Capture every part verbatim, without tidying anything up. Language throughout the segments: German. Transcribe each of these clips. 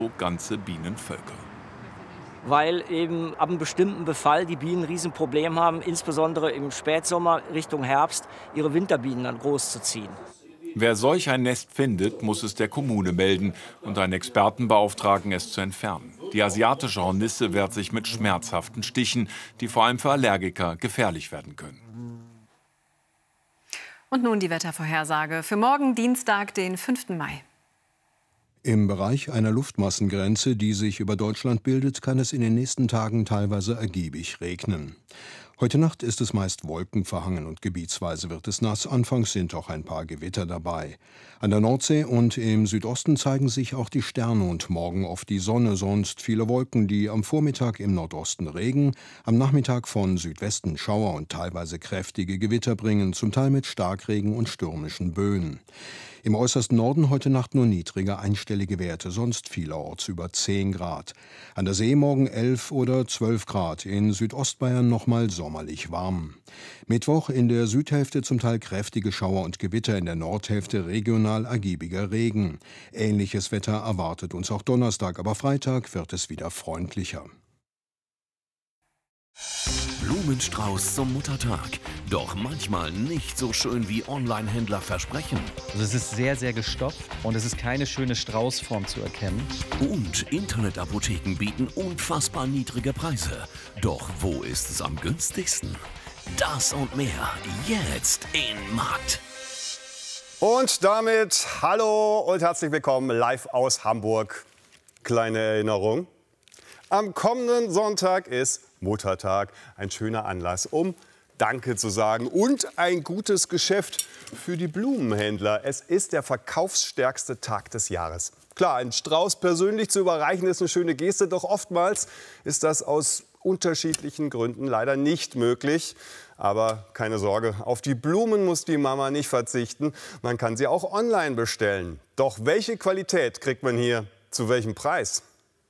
ganze Bienenvölker. Weil eben ab einem bestimmten Befall die Bienen ein Riesenproblem haben, insbesondere im Spätsommer Richtung Herbst, ihre Winterbienen dann großzuziehen. Wer solch ein Nest findet, muss es der Kommune melden und einen Experten beauftragen, es zu entfernen. Die asiatische Hornisse wehrt sich mit schmerzhaften Stichen, die vor allem für Allergiker gefährlich werden können. Und nun die Wettervorhersage für morgen Dienstag, den fünften Mai. Im Bereich einer Luftmassengrenze, die sich über Deutschland bildet, kann es in den nächsten Tagen teilweise ergiebig regnen. Heute Nacht ist es meist wolkenverhangen und gebietsweise wird es nass. Anfangs sind auch ein paar Gewitter dabei. An der Nordsee und im Südosten zeigen sich auch die Sterne und morgen oft die Sonne, sonst viele Wolken, die am Vormittag im Nordosten Regen, am Nachmittag von Südwesten Schauer und teilweise kräftige Gewitter bringen, zum Teil mit Starkregen und stürmischen Böen. Im äußersten Norden heute Nacht nur niedrige einstellige Werte, sonst vielerorts über zehn Grad. An der See morgen elf oder zwölf Grad, in Südostbayern nochmal sommerlich warm. Mittwoch in der Südhälfte zum Teil kräftige Schauer und Gewitter, in der Nordhälfte regional ergiebiger Regen. Ähnliches Wetter erwartet uns auch Donnerstag, aber Freitag wird es wieder freundlicher. Blumenstrauß zum Muttertag. Doch manchmal nicht so schön, wie Online-Händler versprechen. Also es ist sehr, sehr gestopft und es ist keine schöne Straußform zu erkennen. Und Internetapotheken bieten unfassbar niedrige Preise. Doch wo ist es am günstigsten? Das und mehr jetzt in Markt. Und damit hallo und herzlich willkommen live aus Hamburg. Kleine Erinnerung. Am kommenden Sonntag ist Muttertag. Ein schöner Anlass, um Danke zu sagen und ein gutes Geschäft für die Blumenhändler. Es ist der verkaufsstärkste Tag des Jahres. Klar, ein Strauß persönlich zu überreichen ist eine schöne Geste, doch oftmals ist das aus unterschiedlichen Gründen leider nicht möglich. Aber keine Sorge, auf die Blumen muss die Mama nicht verzichten. Man kann sie auch online bestellen. Doch welche Qualität kriegt man hier zu welchem Preis?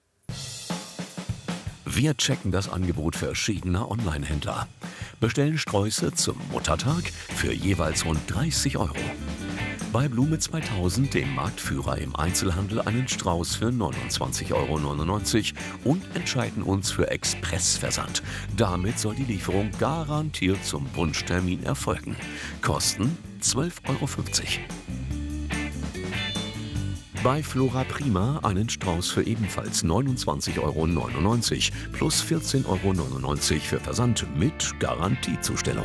Wir checken das Angebot verschiedener Online-Händler. Bestellen Sträuße zum Muttertag für jeweils rund dreißig Euro. Bei Blume zweitausend, dem Marktführer im Einzelhandel, einen Strauß für neunundzwanzig Euro neunundneunzig und entscheiden uns für Expressversand. Damit soll die Lieferung garantiert zum Wunschtermin erfolgen. Kosten zwölf Euro fünfzig. Bei Flora Prima einen Strauß für ebenfalls neunundzwanzig Euro neunundneunzig plus vierzehn Euro neunundneunzig für Versand mit Garantiezustellung.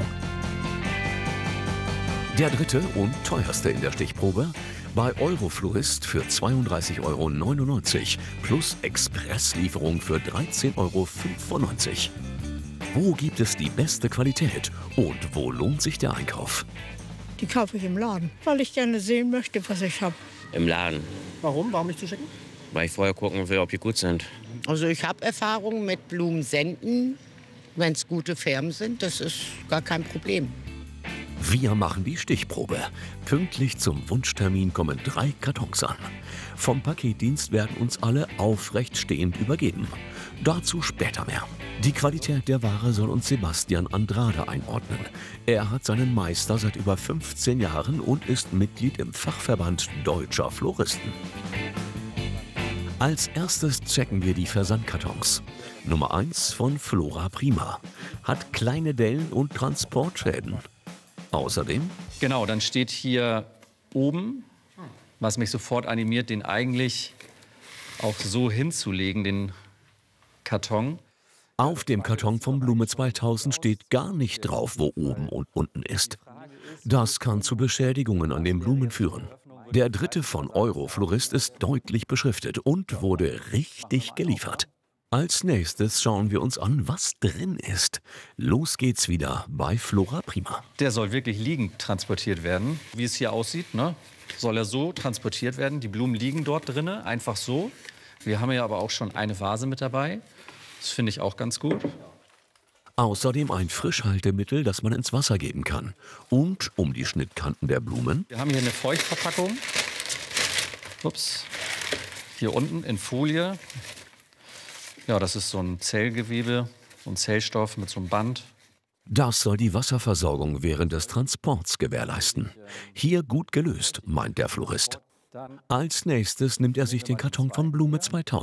Der dritte und teuerste in der Stichprobe bei Euroflorist für zweiunddreißig Euro neunundneunzig plus Expresslieferung für dreizehn Euro fünfundneunzig. Wo gibt es die beste Qualität und wo lohnt sich der Einkauf? Die kaufe ich im Laden, weil ich gerne sehen möchte, was ich habe. Im Laden. Warum? Warum nicht zu schicken? Weil ich vorher gucken will, ob die gut sind. Also ich habe Erfahrung mit Blumensenden. Wenn es gute Firmen sind, das ist gar kein Problem. Wir machen die Stichprobe. Pünktlich zum Wunschtermin kommen drei Kartons an. Vom Paketdienst werden uns alle aufrecht stehend übergeben. Dazu später mehr. Die Qualität der Ware soll uns Sebastian Andrade einordnen. Er hat seinen Meister seit über fünfzehn Jahren und ist Mitglied im Fachverband Deutscher Floristen. Als erstes checken wir die Versandkartons. Nummer eins von Flora Prima. Hat kleine Dellen und Transportschäden. Außerdem? Genau, dann steht hier oben, was mich sofort animiert, den eigentlich auch so hinzulegen, den Karton. Auf dem Karton von Blume zweitausend steht gar nicht drauf, wo oben und unten ist. Das kann zu Beschädigungen an den Blumen führen. Der dritte von Euroflorist ist deutlich beschriftet und wurde richtig geliefert. Als nächstes schauen wir uns an, was drin ist. Los geht's wieder bei Flora Prima. Der soll wirklich liegend transportiert werden. Wie es hier aussieht, ne? Soll er so transportiert werden. Die Blumen liegen dort drin, einfach so. Wir haben ja aber auch schon eine Vase mit dabei. Das finde ich auch ganz gut. Außerdem ein Frischhaltemittel, das man ins Wasser geben kann. Und um die Schnittkanten der Blumen. Wir haben hier eine Feuchtverpackung. Ups. Hier unten in Folie. Ja, das ist so ein Zellgewebe, so ein Zellstoff mit so einem Band. Das soll die Wasserversorgung während des Transports gewährleisten. Hier gut gelöst, meint der Florist. Als nächstes nimmt er sich den Karton von Blume zweitausend.